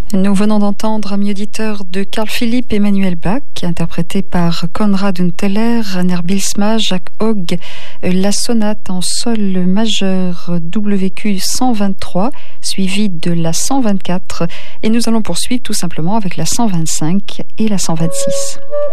Nous venons d'entendre, amis auditeurs, de Carl Philipp Emanuel Bach, interprété par Konrad Unterler, Rainer Bilsma, Jacques Hogg, la sonate en sol majeur WQ 123, suivie de la 124, et nous allons poursuivre tout simplement avec la 125 et la 126.